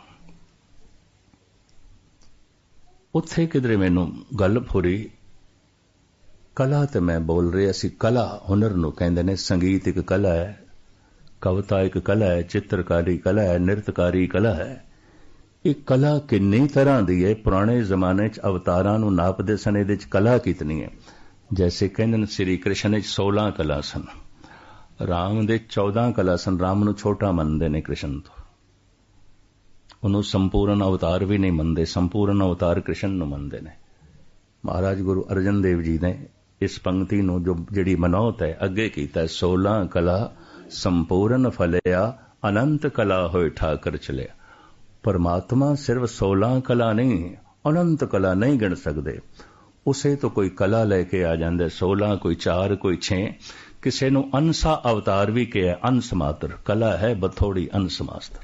ਉੱਥੇ ਕਿਧਰੇ ਮੈਨੂੰ ਗੱਲ ਫੁਰੀ, ਕਲਾ ਤੇ ਮੈਂ ਬੋਲ ਰਿਹਾ ਸੀ। ਕਲਾ ਹੁਨਰ ਨੂੰ ਕਹਿੰਦੇ ਨੇ। ਸੰਗੀਤ ਇੱਕ ਕਲਾ ਹੈ, ਕਵਿਤਾ ਇੱਕ ਕਲਾ ਹੈ, ਚਿੱਤਰਕਾਰੀ ਕਲਾ ਹੈ, ਨਿਰਤਕਾਰੀ ਕਲਾ ਹੈ। ਇਹ ਕਲਾ ਕਿੰਨੀ ਤਰ੍ਹਾਂ ਦੀ ਹੈ। ਪੁਰਾਣੇ ਜ਼ਮਾਨੇ 'ਚ ਅਵਤਾਰਾਂ ਨੂੰ ਨਾਪਦੇ ਸਨ, ਇਹਦੇ 'ਚ ਕਲਾ ਕਿਤਨੀ ਹੈ। ਜੈਸੇ ਕਹਿੰਦੇ ਨੇ ਸ੍ਰੀ ਕ੍ਰਿਸ਼ਨ ਵਿੱਚ 16 ਕਲਾ ਸਨ, ਰਾਮ ਦੇ 14 ਕਲਾ ਸਨ। ਰਾਮ ਨੂੰ ਛੋਟਾ ਮੰਨਦੇ ਨੇ ਕ੍ਰਿਸ਼ਨ ਤੋਂ, ਉਹਨੂੰ ਸੰਪੂਰਨ ਅਵਤਾਰ ਵੀ ਨਹੀਂ ਮੰਨਦੇ, ਸੰਪੂਰਨ ਅਵਤਾਰ ਕ੍ਰਿਸ਼ਨ ਨੂੰ ਮੰਨਦੇ ਨੇ। ਮਹਾਰਾਜ ਗੁਰੂ ਅਰਜਨ ਦੇਵ ਜੀ ਨੇ ਇਸ ਪੰਕਤੀ ਨੂੰ ਜਿਹੜੀ ਮਨੌਤ ਹੈ ਅੱਗੇ ਕੀਤਾ, 16 ਕਲਾ ਸੰਪੂਰਨ ਫਲਿਆ, ਅਨੰਤ ਕਲਾ ਹੋਏ ਠਾਕਰ ਚਲਿਆ। ਪਰਮਾਤਮਾ ਸਿਰਫ 16 ਕਲਾ ਨਹੀਂ, ਅਨੰਤ ਕਲਾ ਨਹੀਂ ਗਿਣ ਸਕਦੇ। ਉਸੇ ਤੋਂ ਕੋਈ ਕਲਾ ਲੈ ਕੇ ਆ ਜਾਂਦੇ, 16 ਕੋਈ 4 ਕੋਈ 6। ਕਿਸੇ ਨੂੰ ਅੰਸਾ ਅਵਤਾਰ ਵੀ ਕਿਹਾ, ਅੰਸ ਮਾਤਰ ਕਲਾ ਹੈ, ਬਥੋੜੀ ਅੰਸ ਮਾਤਰ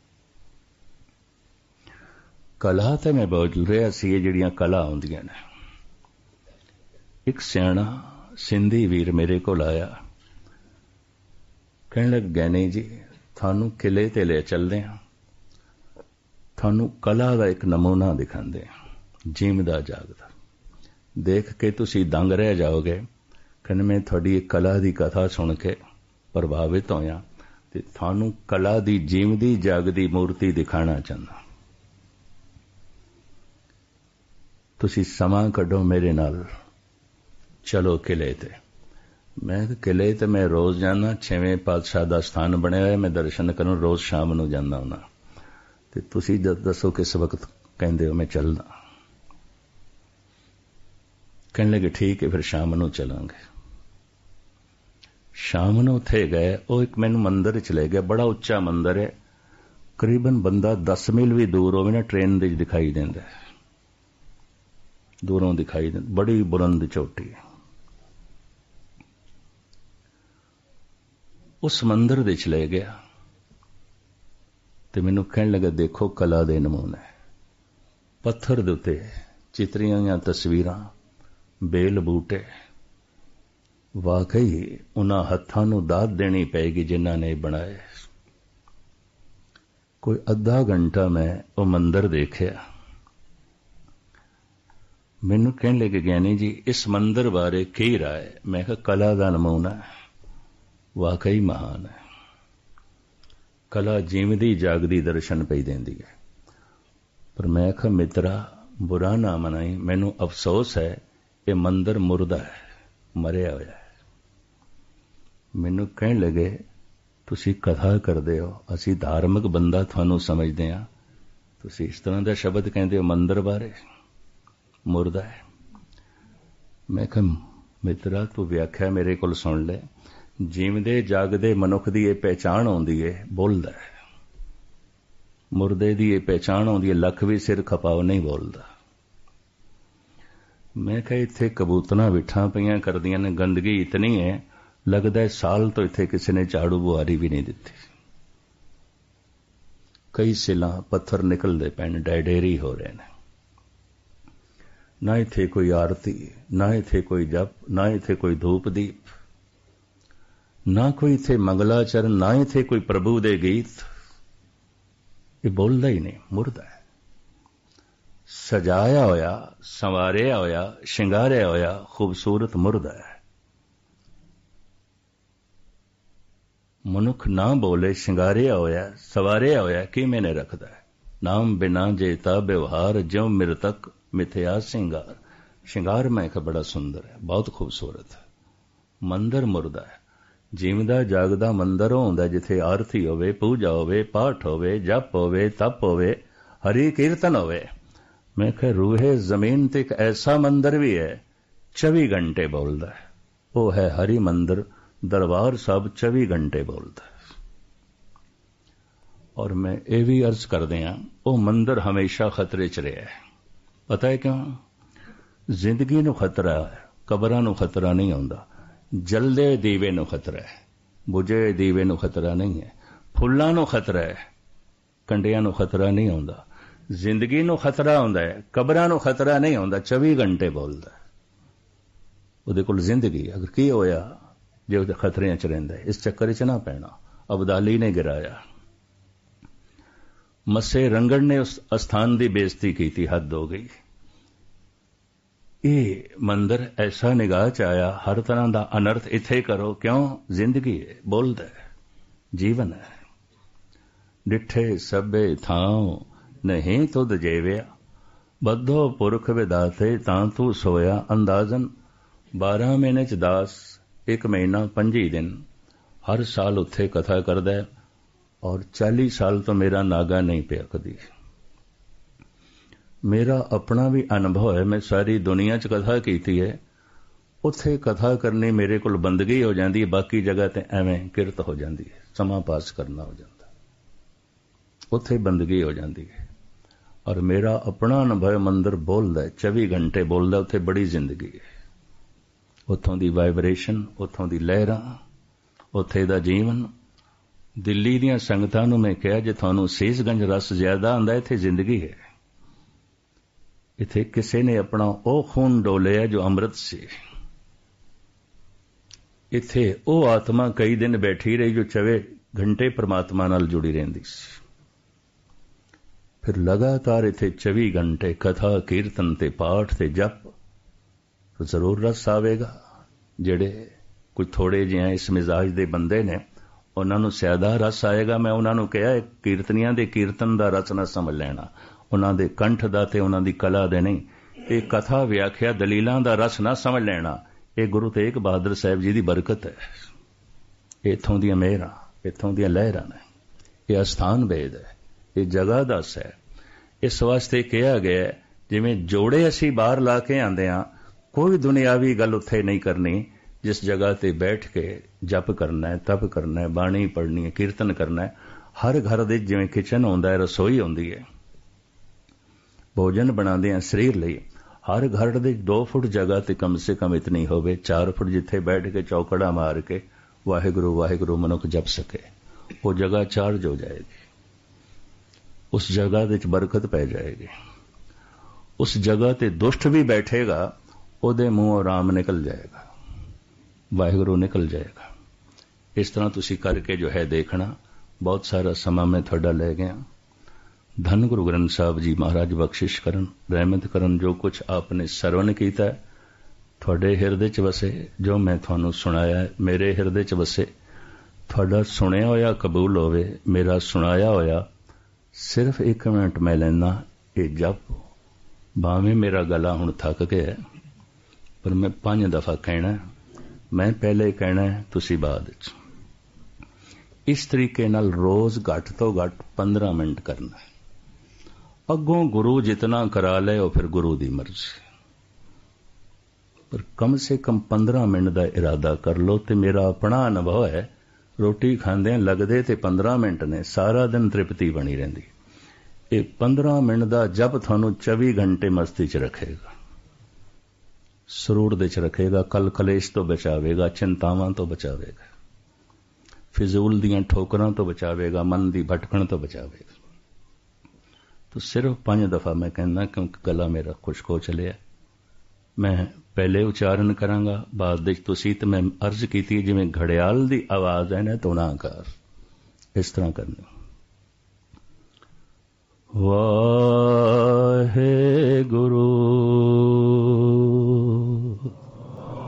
ਕਲਾ। ਤੇ ਮੈਂ ਬੋਲ ਰਿਹਾ ਸੀ ਇਹ ਜਿਹੜੀਆਂ ਕਲਾ ਹੁੰਦੀਆਂ ਨੇ। ਇੱਕ ਸਿਆਣਾ ਸਿੰਧੀ ਵੀਰ ਮੇਰੇ ਕੋਲ ਆਇਆ, ਕਹਿਣ ਲੱਗ, ਗਿਆਨੀ ਜੀ ਤੁਹਾਨੂੰ ਕਿਲੇ ਤੇ ਲੈ ਚੱਲਦੇ ਹਾਂ, ਤੁਹਾਨੂੰ ਕਲਾ ਦਾ ਇੱਕ ਨਮੂਨਾ ਦਿਖਾਉਂਦੇ ਹਾਂ, ਜੀਵਦਾ ਜਾਗਦਾ, ਦੇਖ ਕੇ ਤੁਸੀਂ ਦੰਗ ਰਹਿ ਜਾਓਗੇ। ਕਹਿੰਦੇ ਮੈਂ ਤੁਹਾਡੀ ਇੱਕ ਕਲਾ ਦੀ ਕਥਾ ਸੁਣ ਕੇ ਪ੍ਰਭਾਵਿਤ ਹੋਇਆ ਤੇ ਤੁਹਾਨੂੰ ਕਲਾ ਦੀ ਜੀਵਦੀ ਜਾਗਦੀ ਮੂਰਤੀ ਦਿਖਾਣਾ ਚਾਹੁੰਦਾ। ਤੁਸੀਂ ਸਮਾਂ ਕੱਢੋ ਮੇਰੇ ਨਾਲ, ਚਲੋ ਕਿਲੇ ਤੇ। ਮੈਂ ਕਿਲੇ ਤੇ ਮੈਂ ਰੋਜ਼ ਜਾਂਦਾ, 6ਵੇਂ ਪਾਤਸ਼ਾਹ ਦਾ ਸਥਾਨ ਬਣਿਆ ਹੋਇਆ, ਮੈਂ ਦਰਸ਼ਨ ਕਰਨ ਰੋਜ਼ ਸ਼ਾਮ ਨੂੰ ਜਾਂਦਾ ਹੁੰਦਾ। ਤੇ ਤੁਸੀਂ ਦੱਸੋ ਕਿਸ ਵਕਤ ਕਹਿੰਦੇ ਹੋ, ਮੈਂ ਚੱਲਦਾ। ਕਹਿਣ ਲੱਗੇ ਠੀਕ ਹੈ, ਫਿਰ ਸ਼ਾਮ ਨੂੰ ਚਲਾਂਗੇ। ਸ਼ਾਮ ਨੂੰ ਉੱਥੇ ਗਏ, ਉਹ ਇੱਕ ਮੈਨੂੰ ਮੰਦਰ ਚ ਲੈ ਗਿਆ, ਬੜਾ ਉੱਚਾ ਮੰਦਰ ਹੈ, ਕਰੀਬਨ ਬੰਦਾ 10 ਮੀਲ ਵੀ ਦੂਰ ਹੋਵੇ ਨਾ ਟ੍ਰੇਨ ਦੇ ਦਿਖਾਈ ਦਿੰਦਾ, ਦੂਰੋਂ ਦਿਖਾਈ ਦਿੰਦਾ, ਬੜੀ ਬੁਲੰਦ ਚੋਟੀ ਹੈ। ਉਸ ਮੰਦਰ ਦੇ ਚ ਲੈ ਗਿਆ ਤੇ ਮੈਨੂੰ ਕਹਿਣ ਲੱਗਾ ਦੇਖੋ ਕਲਾ ਦੇ ਨਮੂਨੇ, ਪੱਥਰ ਦੇ ਉੱਤੇ ਚਿਤਰੀਆਂ ਹੋਈਆਂ ਤਸਵੀਰਾਂ, ਬੇਲ ਬੂਟੇ। ਵਾਕਈ ਉਹਨਾਂ ਹੱਥਾਂ ਨੂੰ ਦਾਤ ਦੇਣੀ ਪਏਗੀ ਜਿਨ੍ਹਾਂ ਨੇ ਬਣਾਏ। ਕੋਈ ਅੱਧਾ ਘੰਟਾ ਮੈਂ ਉਹ ਮੰਦਰ ਦੇਖਿਆ। ਮੈਨੂੰ ਕਹਿਣ ਲੱਗੇ ਗਿਆਨੀ ਜੀ ਇਸ ਮੰਦਰ ਬਾਰੇ ਕੀ ਰਾਏ? ਮੈਂ ਕਿਹਾ ਕਲਾ ਦਾ ਨਮੂਨਾ ਵਾਕਈ ਮਹਾਨ ਹੈ। ਕਲਾ ਜਿਵੇਂ ਜਾਗਦੀ ਦਰਸ਼ਨ ਪਈ ਦਿੰਦੀ ਹੈ। ਪਰ ਮੈਂ ਕਿਹਾ ਮਿੱਤਰਾ ਬੁਰਾ ਨਾ ਮਨਾਈ, ਮੈਨੂੰ ਅਫਸੋਸ ਹੈ ਇਹ ਮੰਦਰ ਮੁਰਦਾ ਹੈ, ਮਰਿਆ ਹੋਇਆ ਹੈ। ਮੈਨੂੰ ਕਹਿਣ ਲੱਗੇ ਤੁਸੀਂ ਕਥਾ ਕਰਦੇ ਹੋ, ਅਸੀਂ ਧਾਰਮਿਕ ਬੰਦਾ ਤੁਹਾਨੂੰ ਸਮਝਦੇ ਹਾਂ, ਤੁਸੀਂ ਇਸ ਤਰ੍ਹਾਂ ਦਾ ਸ਼ਬਦ ਕਹਿੰਦੇ ਹੋ ਮੰਦਰ ਬਾਰੇ, ਮੁਰਦਾ ਹੈ। ਮੈਂ ਕਿਹਾ ਮਿੱਤਰਾ ਤੂੰ ਵਿਆਖਿਆ ਮੇਰੇ ਕੋਲ ਸੁਣ ਲੈ, ਜੀਵਦੇ ਜਾਗਦੇ ਮਨੁੱਖ ਦੀ ਇਹ ਪਹਿਚਾਣ ਆਉਂਦੀ ਹੈ, ਬੋਲਦਾ ਹੈ। ਮੁਰਦੇ ਦੀ ਇਹ ਪਹਿਚਾਣ ਆਉਂਦੀ ਹੈ, ਲੱਖ ਵੀ ਸਿਰ ਖਪਾਓ ਨਹੀਂ ਬੋਲਦਾ। ਮੈਂ ਕਿਹਾ ਇੱਥੇ ਕਬੂਤਰਾਂ ਵਿਠਾਂ ਪਈਆਂ ਕਰਦੀਆਂ ਨੇ, ਗੰਦਗੀ ਇਤਨੀ ਹੈ ਲੱਗਦਾ ਸਾਲ ਤੋਂ ਇੱਥੇ ਕਿਸੇ ਨੇ ਝਾੜੂ ਬੁਹਾਰੀ ਵੀ ਨਹੀਂ ਦਿੱਤੀ। ਕਈ ਸਿਲਾਂ ਪੱਥਰ ਨਿਕਲਦੇ ਪੈਣ, ਡੈਡੇਰੀ ਹੋ ਰਹੇ ਨੇ। ਨਾ ਇੱਥੇ ਕੋਈ ਆਰਤੀ, ਨਾ ਇੱਥੇ ਕੋਈ ਜਪ, ਨਾ ਇੱਥੇ ਕੋਈ ਧੂਪ ਦੀਪ, ਨਾ ਕੋਈ ਇੱਥੇ ਮੰਗਲਾਚਰਨ, ਨਾ ਇੱਥੇ ਕੋਈ ਪ੍ਰਭੂ ਦੇ ਗੀਤ। ਇਹ ਬੋਲਦਾ ਹੀ ਨਹੀਂ, ਮੁਰਦਾ ਹੈ। सजाया होया, संवारिया होया, शिंगारिया होया खूबसूरत मुर्दा है। मनुख ना बोले शिंगारिया होया, सवारिया होया कि मैंने रखदा है। नाम बिना जेता व्यवहार, ज्यों मृतक मिथया सिंगार। शिंगार मैं का बड़ा सुंदर है, बहुत खूबसूरत है। मंदिर मुर्दा है। जीवदा जागदा मंदिर होंदा जिथे आरती होवे, पूजा होवे, पाठ होवे, जप होवे, तप होवे, हरि कीर्तन होवे। मैं कह रूहे जमीन ते एक ऐसा मंदिर भी है 24 घंटे बोलदा है, वो है हरि मंदिर दरबार साहब 24 घंटे बोलदा है। और मैं ये भी अर्ज कर दिया वो मंदिर हमेशा खतरे च रहा है। पता है क्यों? जिंदगी नूं खतरा है, कबरां नूं खतरा नहीं आउंदा। जलदे दीवे नूं खतरा है, बुझे दीवे नूं खतरा नहीं है। फुल्लां नूं खतरा है, कंडियां नूं खतरा नहीं आउंदा। जिंदगी नूं खतरा आउंदा है, कबरां नूं खतरा नहीं आउंदा। 24 घंटे बोलदा है ਉਹਦੇ ਕੋਲ ਜ਼ਿੰਦਗੀ। ਅਗਰ ਕੀ ਹੋਇਆ ਜੇ ਉਹਦੇ ਖਤਰਿਆਂ ਚ ਰਹਿੰਦਾ, ਇਸ ਚੱਕਰ ਚ ਨਾ ਪੈਣਾ। ਅਬਦਾਲੀ ਨੇ ਗਿਰਾਇਆ, ਮੱਸੇ ਰੰਗੜ ਨੇ ਉਸ ਅਸਥਾਨ ਦੀ ਬੇਇੱਜ਼ਤੀ ਕੀਤੀ, ਹੱਦ ਹੋ ਗਈ। ਇਹ ਮੰਦਰ ਐਸਾ ਨਿਗਾਹ ਚ ਆਇਆ, ਹਰ ਤਰ੍ਹਾਂ ਦਾ ਅਨਰਥ ਇੱਥੇ ਕਰੋ। ਕਿਉਂ? ਜ਼ਿੰਦਗੀ ਹੈ, ਬੋਲਦਾ ਹੈ, ਜੀਵਨ ਹੈ। ਡਿੱਠੇ ਸਭੇ ਥਾਂ ਨਹੀਂ ਤੁਧ ਜੇਵਿਆ, ਬੱਧੋ ਪੁਰਖ ਵਿਦਾਤੇ ਤਾਂ ਤੂੰ ਸੋਇਆ। ਅੰਦਾਜ਼ਨ 12 ਮਹੀਨੇ ਚ 10, 1 ਮਹੀਨਾ 25 ਦਿਨ ਹਰ ਸਾਲ ਉੱਥੇ ਕਥਾ ਕਰਦਾ ਹੈ। ਔਰ 40 ਸਾਲ ਤੋਂ ਮੇਰਾ ਨਾਗਾ ਨਹੀਂ ਪਿਆ ਕਦੀ। ਮੇਰਾ ਆਪਣਾ ਵੀ ਅਨੁਭਵ ਹੈ, ਮੈਂ ਸਾਰੀ ਦੁਨੀਆ ਚ ਕਥਾ ਕੀਤੀ ਹੈ। ਉੱਥੇ ਕਥਾ ਕਰਨੀ ਮੇਰੇ ਕੋਲ ਬੰਦਗੀ ਹੋ ਜਾਂਦੀ ਹੈ, ਬਾਕੀ ਜਗ੍ਹਾ ਤੇ ਐਵੇਂ ਕਿਰਤ ਹੋ ਜਾਂਦੀ ਹੈ, ਸਮਾਂ ਪਾਸ ਕਰਨਾ ਹੋ ਜਾਂਦਾ। ਉੱਥੇ ਬੰਦਗੀ ਹੋ ਜਾਂਦੀ ਹੈ। ਔਰ ਮੇਰਾ ਆਪਣਾ ਅਨੁਭਵ ਮੰਦਰ ਬੋਲਦਾ 24 ਘੰਟੇ ਬੋਲਦਾ, ਉੱਥੇ ਬੜੀ ਜ਼ਿੰਦਗੀ ਹੈ। ਉੱਥੋਂ ਦੀ ਵਾਈਬ੍ਰੇਸ਼ਨ, ਉੱਥੋਂ ਦੀ ਲਹਿਰਾਂ, ਉੱਥੇ ਦਾ ਜੀਵਨ। ਦਿੱਲੀ ਦੀਆਂ ਸੰਗਤਾਂ ਨੂੰ ਮੈਂ ਕਿਹਾ ਜੇ ਤੁਹਾਨੂੰ ਸੀਸਗੰਜ ਰਸ ਜ਼ਿਆਦਾ ਆਉਂਦਾ, ਇੱਥੇ ਜ਼ਿੰਦਗੀ ਹੈ। ਇੱਥੇ ਕਿਸੇ ਨੇ ਆਪਣਾ ਉਹ ਖੂਨ ਡੋਲਿਆ ਜੋ ਅੰਮ੍ਰਿਤ ਸੀ। ਇੱਥੇ ਉਹ ਆਤਮਾ ਕਈ ਦਿਨ ਬੈਠੀ ਰਹੀ ਜੋ 24 ਘੰਟੇ ਪਰਮਾਤਮਾ ਨਾਲ ਜੁੜੀ ਰਹਿੰਦੀ ਸੀ। ਫਿਰ ਲਗਾਤਾਰ ਇੱਥੇ 24 ਘੰਟੇ ਕਥਾ ਕੀਰਤਨ ਤੇ ਪਾਠ ਤੇ ਜਪ, ਜ਼ਰੂਰ ਰਸ ਆਵੇਗਾ। ਜਿਹੜੇ ਕੁਝ ਥੋੜੇ ਜਿਹੇ ਇਸ ਮਿਜ਼ਾਜ ਦੇ ਬੰਦੇ ਨੇ, ਉਹਨਾਂ ਨੂੰ ਜ਼ਿਆਦਾ ਰਸ ਆਏਗਾ। ਮੈਂ ਉਹਨਾਂ ਨੂੰ ਕਿਹਾ ਕੀਰਤਨੀਆਂ ਦੇ ਕੀਰਤਨ ਦਾ ਰਸ ਨਾ ਸਮਝ ਲੈਣਾ, ਉਹਨਾਂ ਦੇ ਕੰਠ ਦਾ ਤੇ ਉਹਨਾਂ ਦੀ ਕਲਾ ਦੇ ਨਹੀਂ। ਇਹ ਕਥਾ ਵਿਆਖਿਆ ਦਲੀਲਾਂ ਦਾ ਰਸ ਨਾ ਸਮਝ ਲੈਣਾ। ਇਹ ਗੁਰੂ ਤੇਗ ਬਹਾਦਰ ਸਾਹਿਬ ਜੀ ਦੀ ਬਰਕਤ ਹੈ। ਇੱਥੋਂ ਦੀਆਂ ਮਿਹਰਾਂ, ਇੱਥੋਂ ਦੀਆਂ ਲਹਿਰਾਂ ਨੇ। ਇਹ ਅਸਥਾਨ ਵੇਦ ਹੈ, ਇਹ ਜਗ੍ਹਾ ਦੱਸ ਹੈ। ਇਸ ਵਾਸਤੇ ਕਿਹਾ ਗਿਆ ਜਿਵੇਂ ਜੋੜੇ ਅਸੀਂ ਬਾਹਰ ਲਾ ਕੇ ਆਉਂਦੇ ਹਾਂ, ਕੋਈ ਦੁਨਿਆਵੀ ਗੱਲ ਉੱਥੇ ਨਹੀਂ ਕਰਨੀ। ਜਿਸ ਜਗ੍ਹਾ ਤੇ ਬੈਠ ਕੇ ਜਪ ਕਰਨਾ ਹੈ, ਤਪ ਕਰਨਾ ਹੈ, ਬਾਣੀ ਪੜ੍ਹਨੀ ਹੈ, ਕੀਰਤਨ ਕਰਨਾ ਹੈ। ਹਰ ਘਰ ਦੇ ਜਿਵੇਂ ਕਿਚਨ ਹੁੰਦਾ ਹੈ, ਰਸੋਈ ਹੁੰਦੀ ਹੈ, ਭੋਜਨ ਬਣਾਉਂਦੇ ਹਾਂ ਸਰੀਰ ਲਈ। ਹਰ ਘਰ ਦੇ 2 ਫੁੱਟ ਜਗ੍ਹਾ ਤੇ ਕਮ ਸੇ ਕਮ ਇਤਨੀ ਹੋਵੇ, 4 ਫੁੱਟ ਜਿੱਥੇ ਬੈਠ ਕੇ ਚੌਕੜਾ ਮਾਰ ਕੇ ਵਾਹਿਗੁਰੂ ਵਾਹਿਗੁਰੂ ਮਨੁੱਖ ਜਪ ਸਕੇ। ਉਹ ਜਗ੍ਹਾ ਚਾਰਜ ਹੋ ਜਾਏਗੀ, ਉਸ ਜਗ੍ਹਾ ਦੇ ਵਿੱਚ ਬਰਕਤ ਪੈ ਜਾਏਗੀ। ਉਸ ਜਗ੍ਹਾ ਤੇ ਦੁਸ਼ਟ ਵੀ ਬੈਠੇਗਾ, ਉਹਦੇ ਮੂੰਹੋਂ ਰਾਮ ਨਿਕਲ ਜਾਏਗਾ, ਵਾਹਿਗੁਰੂ ਨਿਕਲ ਜਾਏਗਾ। ਇਸ ਤਰ੍ਹਾਂ ਤੁਸੀਂ ਕਰਕੇ ਜੋ ਹੈ ਦੇਖਣਾ। ਬਹੁਤ ਸਾਰਾ ਸਮਾਂ ਮੈਂ ਤੁਹਾਡਾ ਲੈ ਗਿਆ। ਧੰਨ ਗੁਰੂ ਗ੍ਰੰਥ ਸਾਹਿਬ ਜੀ ਮਹਾਰਾਜ ਬਖਸ਼ਿਸ਼ ਕਰਨ, ਰਹਿਮਤ ਕਰਨ। ਜੋ ਕੁਝ ਆਪਨੇ ਸਰਵਣ ਕੀਤਾ ਤੁਹਾਡੇ ਹਿਰਦੇ 'ਚ ਵਸੇ, ਜੋ ਮੈਂ ਤੁਹਾਨੂੰ ਸੁਣਾਇਆ ਮੇਰੇ ਹਿਰਦੇ 'ਚ ਵਸੇ। ਤੁਹਾਡਾ ਸੁਣਿਆ ਹੋਇਆ ਕਬੂਲ ਹੋਵੇ, ਮੇਰਾ ਸੁਣਾਇਆ ਹੋਇਆ। ਸਿਰਫ 1 ਮਿੰਟ ਮੈਂ ਲੈਣਾ ਇਹ ਜਪ। ਭਾਵੇਂ ਮੇਰਾ ਗਲਾ ਹੁਣ ਥੱਕ ਗਿਆ, ਪਰ ਮੈਂ 5 ਦਫਾ ਕਹਿਣਾ। ਮੈਂ ਪਹਿਲੇ ਕਹਿਣਾ, ਤੁਸੀਂ ਬਾਅਦ ਵਿੱਚ। ਇਸ ਤਰੀਕੇ ਨਾਲ ਰੋਜ਼ ਘੱਟ ਤੋਂ ਘੱਟ 15 ਮਿੰਟ ਕਰਨਾ। ਅੱਗੋਂ ਗੁਰੂ ਜਿਤਨਾ ਕਰਾ ਲੈ ਉਹ ਫਿਰ ਗੁਰੂ ਦੀ ਮਰਜ਼ੀ, ਪਰ ਕਮ ਸੇ ਕਮ 15 ਮਿੰਟ ਦਾ ਇਰਾਦਾ ਕਰ ਲਓ। ਤੇ ਮੇਰਾ ਆਪਣਾ ਅਨੁਭਵ ਹੈ, ਰੋਟੀ ਖਾਂਦਿਆਂ ਲੱਗਦੇ ਤੇ 15 ਮਿੰਟ ਨੇ, ਸਾਰਾ ਦਿਨ ਤ੍ਰਿਪਤੀ ਬਣੀ ਰਹਿੰਦੀ। ਇਹ 15 ਮਿੰਟ ਦਾ ਜਪ ਤੁਹਾਨੂੰ 24 ਘੰਟੇ ਮਸਤੀ 'ਚ ਰੱਖੇਗਾ, ਸਰੂੜ ਦੇ 'ਚ ਰੱਖੇਗਾ, ਕਲ ਕਲੇਸ਼ ਤੋਂ ਬਚਾਵੇਗਾ, ਚਿੰਤਾਵਾਂ ਤੋਂ ਬਚਾਵੇਗਾ, ਫਿਜ਼ੂਲ ਦੀਆਂ ਠੋਕਰਾਂ ਤੋਂ ਬਚਾਵੇਗਾ, ਮਨ ਦੀ ਭਟਕਣ ਤੋਂ ਬਚਾਵੇਗਾ। तो सिर्फ 5 दफा मैं कहना, क्योंकि गला मेरा खुश्क हो चलिया। मैं पहले उच्चारण करांगा, बाद विच तुसीं ते मैं अर्ज कीती जिवें घड़ियाल दी आवाज़ है ना, तो ना कर इस तरह करनी। ਵਾਹਿਗੁਰੂ।